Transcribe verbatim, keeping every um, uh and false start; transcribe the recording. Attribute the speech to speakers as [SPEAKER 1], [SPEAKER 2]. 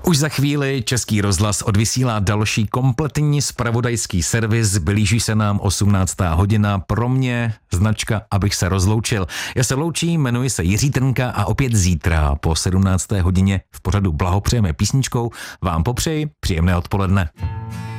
[SPEAKER 1] Už za chvíli Český rozhlas odvysílá další kompletní zpravodajský servis, blíží se nám osmnáctá hodina, pro mě značka, abych se rozloučil. Já se loučím, jmenuji se Jiří Trnka a opět zítra po sedmnácté hodině v pořadu Blahopřejeme písničkou vám popřeji příjemné odpoledne.